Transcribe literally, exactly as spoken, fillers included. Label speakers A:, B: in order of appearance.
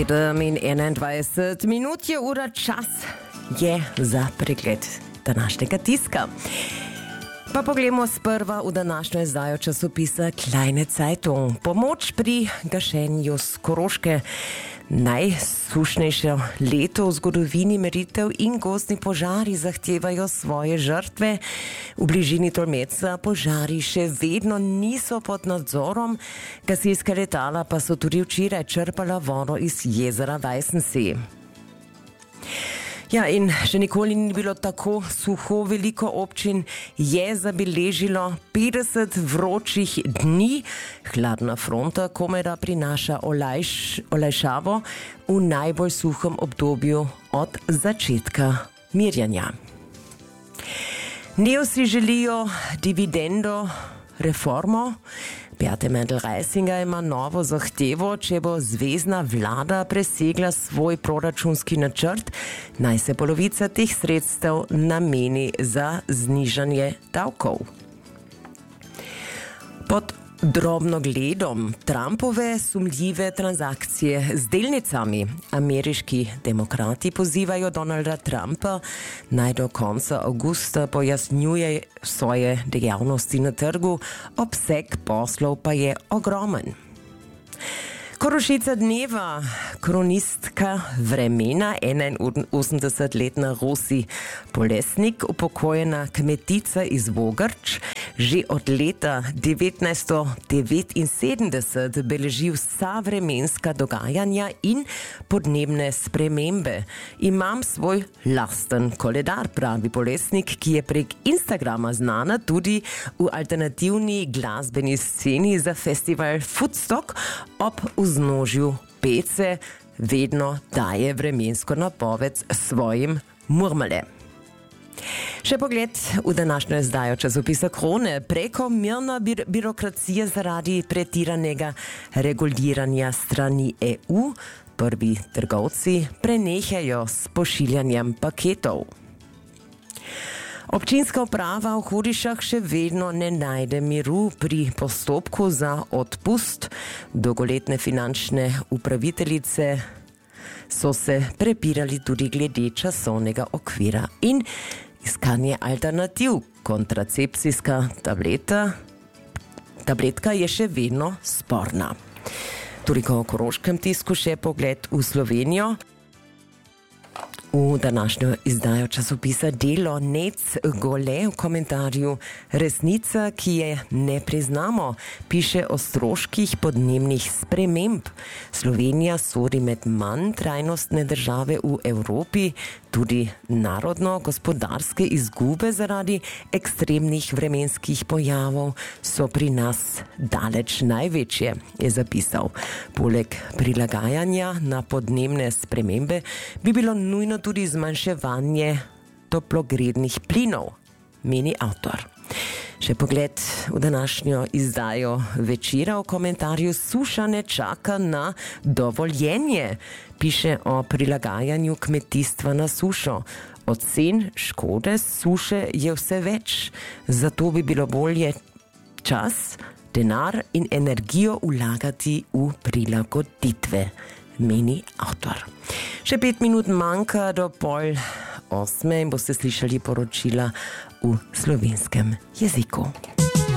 A: In enaindvajset minut je ura, čas je za pregled današnjega tiska. Pa poglejmo sprva v današnjo izdajo časopisa Kleine Zeitung. Pomoč pri gašenju s Koroške. Najsušnejše leto v zgodovini meritev in gozdni požari zahtevajo svoje žrtve. V bližini Tolmeca požari še vedno niso pod nadzorom, gasilska letala pa so tudi včeraj črpala vodo iz jezera Weißensee. Ja, in še nikoli ni bilo tako suho. Veliko občin je zabeležilo petdeset vročih dni. Hladna fronta komaj da prinaša olajš, olajšavo v najbolj suhem obdobju od začetka mirjanja. Neosi želijo dividendo reformo. Beate Mendel-Reisinger ima novo zahtevo, če bo zvezna vlada presegla svoj proračunski načrt, naj se polovica teh sredstev nameni za znižanje davkov. Pod drobnogledom Trumpove sumljive transakcije z delnicami. Ameriški demokrati pozivajo Donalda Trumpa, naj do konca avgusta pojasnjuje svoje dejavnosti na trgu, obseg poslov pa je ogromen. Korošica dneva, kronistka vremena, enainosemdesetletna Rosi Polesnik, upokojena kmetica iz Vogrč, že od leta devetnajststo devetinsedemdeset beleži vsa vremenska dogajanja in podnebne spremembe. Imam svoj lasten koledar, pravi Polesnik, ki je prek Instagrama znana tudi v alternativni glasbeni sceni za festival Woodstock. Ob vznožju pece vedno daje vremensko napoved svojim murmele. Še pogled v današnjo izdajo časopisa Krone. Prekomerna bir- birokracija zaradi pretiranega reguliranja strani E U. Prvi trgovci prenehajo s pošiljanjem paketov. Občinska uprava v Hodišah še vedno ne najde miru pri postopku za odpust. Dolgoletne finančne upraviteljice so se prepirali tudi glede časovnega okvira in iskanje alternativ. Kontracepcijska tableta, tabletka je še vedno sporna. Toliko o koroškem tisku, še pogled v Slovenijo. V današnjo izdajo časopisa Delo Nec Gole v komentarju resnica, ki je ne priznamo, piše o stroških podnebnih sprememb. Slovenija sodi med manj trajnostne države v Evropi, tudi narodno-gospodarske izgube zaradi ekstremnih vremenskih pojavov so pri nas daleč največje, je zapisal. Poleg prilagajanja na podnebne spremembe bi bilo nujno tudi zmanjševanje toplogrednih plinov, meni avtor. Še pogled v današnjo izdajo Večera v komentarju Suša ne čaka na dovoljenje. Piše o prilagajanju kmetijstva na sušo. Ocen škode suše je vse več, zato bi bilo bolje čas, denar in energijo vlagati v prilagoditve, meni avtor. Še pet minut manjka do pol osme in boste slišali poročila v slovenskem jeziku.